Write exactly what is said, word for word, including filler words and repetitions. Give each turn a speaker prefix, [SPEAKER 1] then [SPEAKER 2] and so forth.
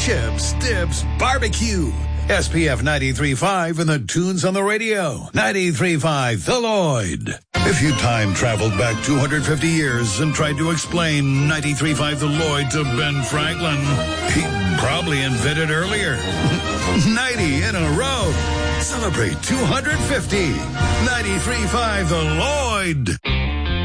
[SPEAKER 1] chips, dips, barbecue. S P F ninety-three point five and the tunes on the radio. ninety-three point five The Lloyd. If you time traveled back two hundred fifty years and tried to explain ninety-three point five The Lloyd to Ben Franklin, he'd probably invent it earlier. ninety in a row. Celebrate two hundred fifty. ninety-three point five The Lloyd.